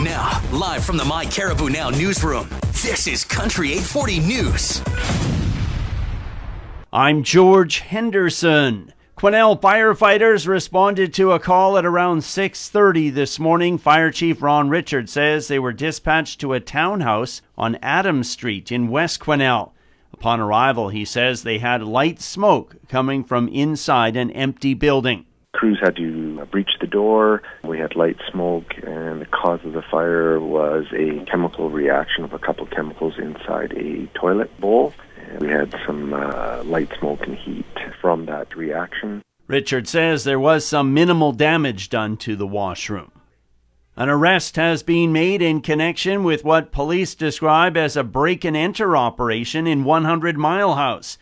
Now, live from the My Caribou Now newsroom, this is Country 840 News. I'm George Henderson. Quesnel firefighters responded to a call at around 6:30 this morning. Fire Chief Ron Richard says they were dispatched to a townhouse on Adams Street in West Quesnel. Upon arrival, he says they had light smoke coming from inside an empty building. Crews had to breach the door. We had light smoke, and the cause of the fire was a chemical reaction of a couple chemicals inside a toilet bowl. And we had some light smoke and heat from that reaction. Richard says there was some minimal damage done to the washroom. An arrest has been made in connection with what police describe as a break-and-enter operation in 100 Mile House.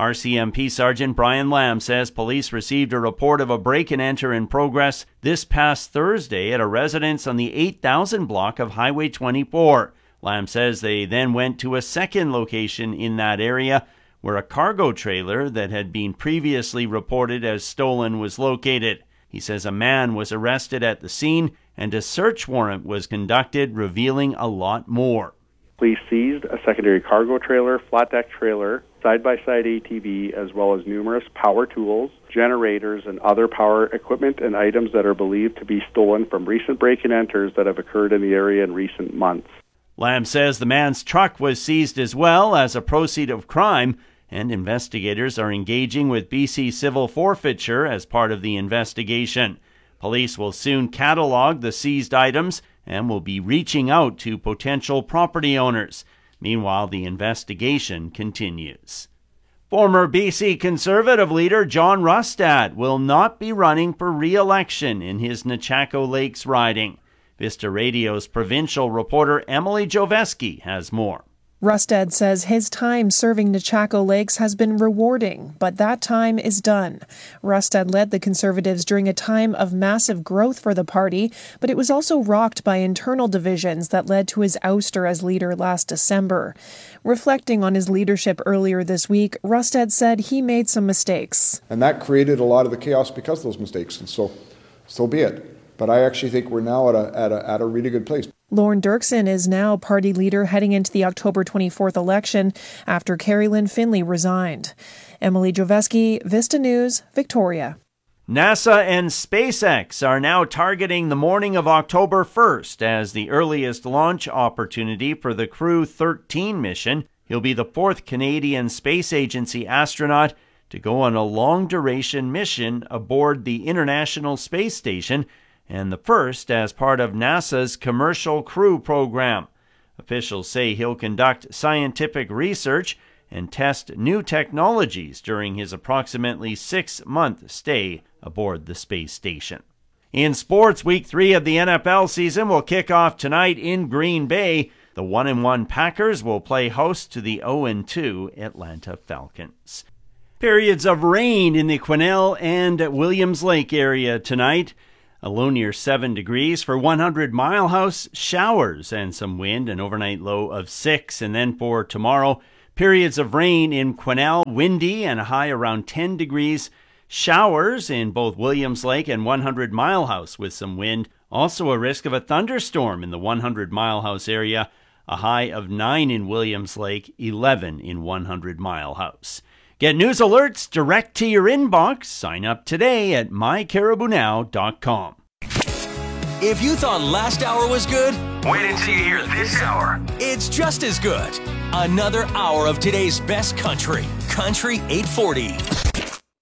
RCMP Sergeant Brian Lamb says police received a report of a break-and-enter in progress this past Thursday at a residence on the 8000 block of Highway 24. Lamb says they then went to a second location in that area where a cargo trailer that had been previously reported as stolen was located. He says a man was arrested at the scene and a search warrant was conducted, revealing a lot more. Police seized a secondary cargo trailer, flat deck trailer, side-by-side ATV, as well as numerous power tools, generators, and other power equipment and items that are believed to be stolen from recent break-and-enters that have occurred in the area in recent months. Lamb says the man's truck was seized as well as a proceed of crime, and investigators are engaging with BC Civil Forfeiture as part of the investigation. Police will soon catalog the seized items and will be reaching out to potential property owners. Meanwhile, the investigation continues. Former BC Conservative leader John Rustad will not be running for re-election in his Nechako Lakes riding. Vista Radio's provincial reporter Emily Joveski has more. Rustad says his time serving Nechako Lakes has been rewarding, but that time is done. Rustad led the Conservatives during a time of massive growth for the party, but it was also rocked by internal divisions that led to his ouster as leader last December. Reflecting on his leadership earlier this week, Rustad said he made some mistakes. And that created a lot of the chaos because of those mistakes, and so be it. But I actually think we're now at a really good place. Lorne Dirksen is now party leader heading into the October 24th election after Carrie Lynn Finley resigned. Emily Joveski, Vista News, Victoria. NASA and SpaceX are now targeting the morning of October 1st as the earliest launch opportunity for the Crew 13 mission. He'll be the fourth Canadian Space Agency astronaut to go on a long-duration mission aboard the International Space Station, and the first as part of NASA's Commercial Crew program. Officials say he'll conduct scientific research and test new technologies during his approximately 6-month stay aboard the space station. In sports, Week 3 of the NFL season will kick off tonight in Green Bay. The 1-1 Packers will play host to the 0-2 Atlanta Falcons. Periods of rain in the Quesnel and Williams Lake area tonight. A low near 7 degrees. For 100 Mile House, showers and some wind, an overnight low of 6. And then for tomorrow, periods of rain in Quesnel, windy and a high around 10 degrees. Showers in both Williams Lake and 100 Mile House with some wind. Also a risk of a thunderstorm in the 100 Mile House area. A high of 9 in Williams Lake, 11 in 100 Mile House. Get news alerts direct to your inbox. Sign up today at mycaribounow.com. If you thought last hour was good, wait until you hear this hour. It's just as good. Another hour of today's best country. Country 840.